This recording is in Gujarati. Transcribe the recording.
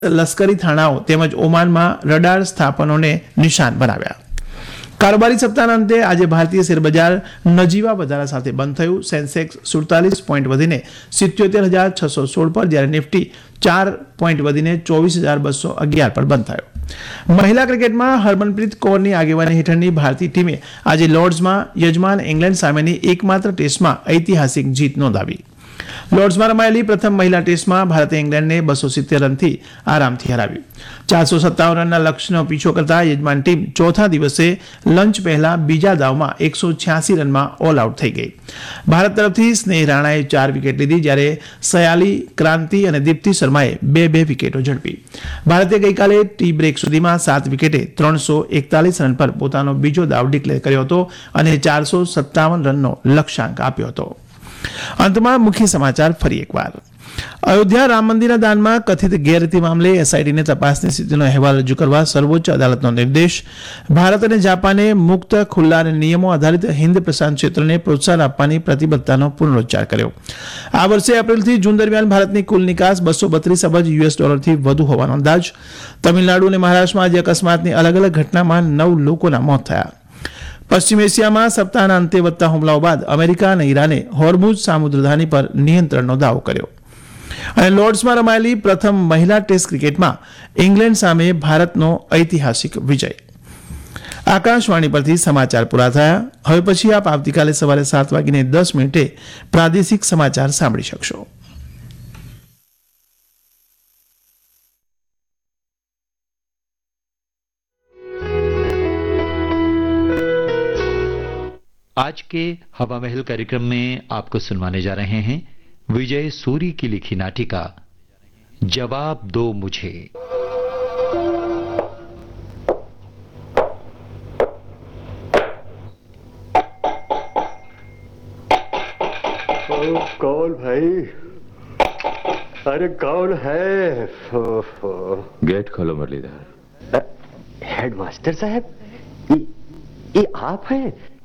લશ્કરી થાણાઓ તેમજ ઓમાનમાં રડાર સ્થાપનોને નિશાન બનાવ્યા. કારોબારી સપ્તાહના અંતે આજે ભારતીય શેરબજાર નજીવા વધારા સાથે બંધ થયું. સેન્સેક્સ 47 પોઈન્ટ વધીને 77,616 પર, જ્યારે નિફ્ટી 4 પોઈન્ટ વધીને 24,211 પર બંધ થયો. મહિલા ક્રિકેટમાં હરમનપ્રીત કૌરની આગેવાની હેઠળની ભારતીય ટીમે આજે લોર્ડ્સમાં યજમાન ઇંગ્લેન્ડ સામેની એકમાત્ર ટેસ્ટમાં ઐતિહાસિક જીત નોંધાવી. લોર્ડ્સમાં રમાયેલી પ્રથમ મહિલા ટેસ્ટમાં ભારતે ઇંગ્લેન્ડને 270 રનથી આરામથી હરાવ્યું. 457 રનના લક્ષ્યનો પીછો કરતા યજમાન ટીમ ચોથા દિવસે લંચ પહેલા બીજા દાવમાં 186 રનમાં ઓલ આઉટ થઈ ગઈ. ભારત તરફથી સ્નેહ રાણાએ 4 વિકેટ લીધી, જ્યારે સયાલી, ક્રાંતિ અને દીપ્તિ શર્માએ 2 વિકેટો ઝડપી. ભારતે ગઈકાલે ટી બ્રેક સુધીમાં 7 વિકેટે 341 રન પર પોતાનો બીજો દાવ ડિક્લેર કર્યો હતો અને 457 રનનો લક્ષ્યાંક આપ્યો હતો. અંતમાં મુખ્ય સમાચાર ફરી એકવાર. અયોધ્યા રામ મંદિરના દાનમાં કથિત ગેરરીતિ મામલે એસઆઈટીને તપાસની સ્થિતિનો અહેવાલ રજૂ કરવા સર્વોચ્ચ અદાલતનો નિર્દેશ. ભારત અને જાપાને મુક્ત, ખુલ્લા અને નિયમો આધારિત હિન્દ પ્રશાંત ક્ષેત્રને પ્રોત્સાહન આપવાની પ્રતિબદ્ધતાનો પુનરોચ્ચાર કર્યો. આ વર્ષે એપ્રિલથી જૂન દરમિયાન ભારતની કુલ નિકાસ $232 અબજ થી વધુ હોવાનો અંદાજ. તમિલનાડુ અને મહારાષ્ટ્રમાં આજે અકસ્માતની અલગ અલગ ઘટનામાં 9 લોકોના મોત થયા. પશ્ચિમ એશિયામાં સપ્તાહના અંતે વધતા હુમલાઓ બાદ અમેરિકા અને ઈરાને હોર્મુઝ સામુદ્રધાની પર નિયંત્રણનો દાવો કર્યો. અને લોર્ડ્સમાં રમાયેલી પ્રથમ મહિલા ટેસ્ટ ક્રિકેટમાં ઇંગ્લેન્ડ સામે ભારતનો ઐતિહાસિક વિજય. આકાશવાણી પરથી સમાચાર પૂરા થયા. હવે પછી આપ આવતીકાલે સવારે 7:10 પ્રાદેશિક સમાચાર સાંભળી શકશો. आज के हवा महल कार्यक्रम में आपको सुनवाने जा रहे हैं विजय सूरी की लिखी नाटिका जवाब दो मुझे. कौन भाई? अरे कौन है? गेट खोलो मुरलीधर. हेडमास्टर साहब, ये आप हैं?